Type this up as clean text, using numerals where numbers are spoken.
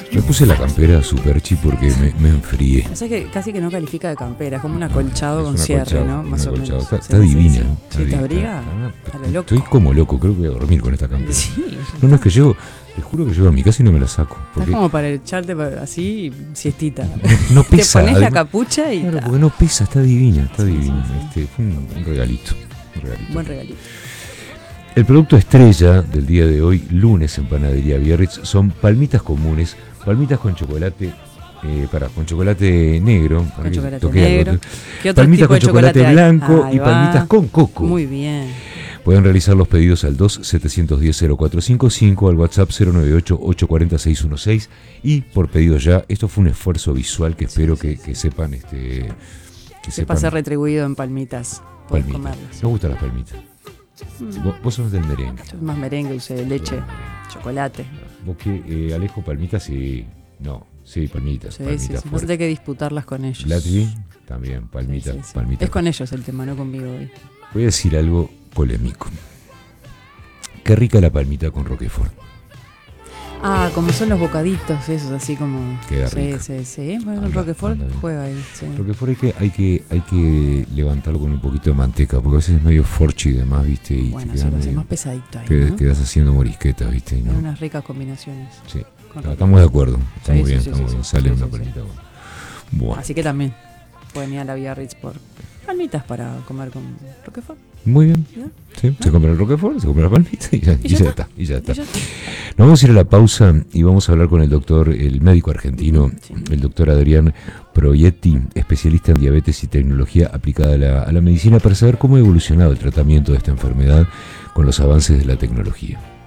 Me puse la campera Superchi porque me enfrié. O sea que casi que no califica de campera, es como un acolchado Es con un cierre, acolchado, ¿no? un Más o acolchado. menos. Está divina. Sí, te abriga a lo loco. Estoy como loco, creo que voy a dormir con esta campera. Sí. No, es que llego, te juro que llego a mi casa y no me la saco. Porque Es como para echarte así, siestita. no pesa. Te pones la además, capucha y claro, porque no pesa, está divina, está divina. sí. Fue un regalito. Buen regalito. El producto estrella del día de hoy, lunes en Panadería Biarritz, son palmitas comunes, palmitas con chocolate, con chocolate negro. Con chocolate negro. ¿Qué otro palmitas tipo de con chocolate hay? blanco Ahí y va. palmitas con coco. Muy bien. Pueden realizar los pedidos al 2-710-0455, al WhatsApp 098-840-616 y por pedido ya. Esto fue un esfuerzo visual que espero que sepan. Que Sepa ser retribuido en palmitas. Puedes comerlas. Me gustan las palmitas. Vos sos del merengue. Yo más merengue, dulce de leche, chocolate. Vos que Alejo, palmitas y... No, sí, palmitas. Sí, palmitas sí. No se te que disputarlas con ellos. Latvi, también, palmitas, Sí. palmitas. Es con ellos el tema, no conmigo hoy. Voy a decir algo polémico. Qué rica la palmita con Roquefort. Ah, como son los bocaditos, esos así como... Queda sí, rico. sí. Bueno, Anda, el Roquefort anda bien. juega ahí. Sí. Roquefort hay que levantarlo con un poquito de manteca, porque a veces es medio forchi y demás, ¿viste? Y Bueno, te sí, quedan lo hace medio- más pesadito ahí, te ¿no? quedas haciendo morisquetas, ¿viste? Y Hay no. unas ricas combinaciones. Sí. con No, estamos de acuerdo. Estamos Sí, bien, sí, sí, estamos sí, bien. sí. Sale Sí, una sí, palmita buena. Bueno. Así que también pueden ir a la Biarritz por palmitas para comer con Roquefort. Muy bien. ¿No? Sí, se compra el Roquefort, se compra la palmita y ya está. Y ya está. Nos vamos a ir a la pausa y vamos a hablar con el doctor, el médico argentino, Sí. el doctor Adrián Proietti, especialista en diabetes y tecnología aplicada a la medicina, para saber cómo ha evolucionado el tratamiento de esta enfermedad con los avances de la tecnología.